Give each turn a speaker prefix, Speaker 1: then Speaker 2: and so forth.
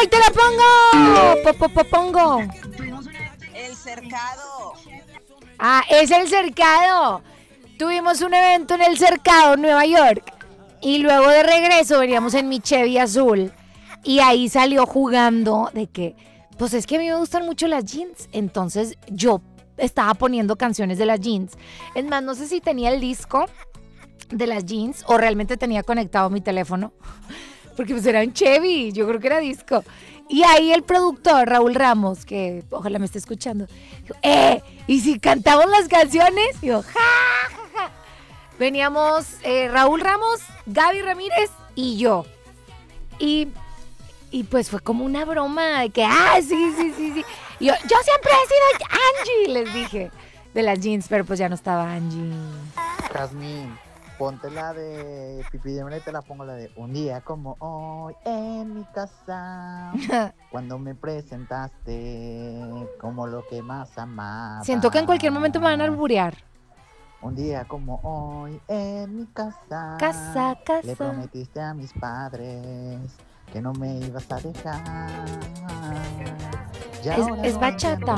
Speaker 1: ahí te la pongo. Pongo.
Speaker 2: El cercado.
Speaker 1: Ah, es el Cercado. Tuvimos un evento en el Cercado, Nueva York. Y luego de regreso veníamos en mi Chevy azul. Y ahí salió jugando de que, pues es que a mí me gustan mucho las jeans. Entonces yo estaba poniendo canciones de las jeans. Es más, no sé si tenía el disco de las jeans o realmente tenía conectado mi teléfono. Porque pues era un Chevy, yo creo que era disco. Y ahí el productor, Raúl Ramos, que ojalá me esté escuchando, dijo, ¿y si cantamos las canciones? Y yo, ja, ja, ja. Veníamos Raúl Ramos, Gaby Ramírez y yo. Y pues fue como una broma de que, sí. Y yo siempre he sido Angie, les dije, de las jeans, pero pues ya no estaba Angie.
Speaker 3: Jazmín, ponte la de Pipi de Mene, te la pongo la de un día como hoy en mi casa, cuando me presentaste como lo que más amaba.
Speaker 1: Siento que en cualquier momento me van a alburear.
Speaker 3: Un día como hoy en mi casa,
Speaker 1: Casa.
Speaker 3: le prometiste a mis padres que no me ibas a dejar.
Speaker 1: Es bachata.